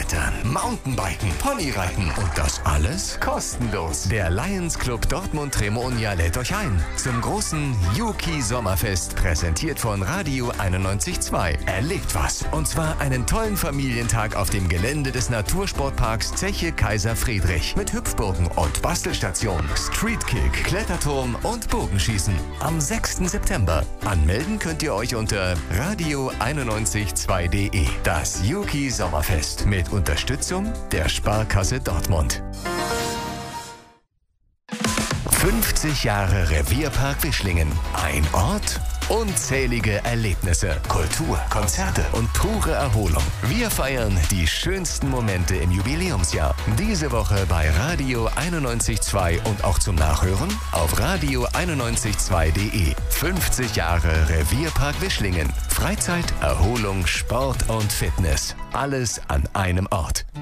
Klettern, Mountainbiken, Ponyreiten und das alles kostenlos. Der Lions Club Dortmund Tremonia lädt euch ein zum großen Yuki Sommerfest, präsentiert von Radio 91.2. Erlebt was, und zwar einen tollen Familientag auf dem Gelände des Natursportparks Zeche Kaiser Friedrich mit Hüpfburgen und Bastelstation, Streetkick, Kletterturm und Bogenschießen am 6. September. Anmelden könnt ihr euch unter radio912.de. Das Yuki Sommerfest mit Unterstützung der Sparkasse Dortmund. 50 Jahre Revierpark Wischlingen. Ein Ort, unzählige Erlebnisse, Kultur, Konzerte und pure Erholung. Wir feiern die schönsten Momente im Jubiläumsjahr. Diese Woche bei Radio 91.2 und auch zum Nachhören auf radio912.de. 50 Jahre Revierpark Wischlingen. Freizeit, Erholung, Sport und Fitness. Alles an einem Ort.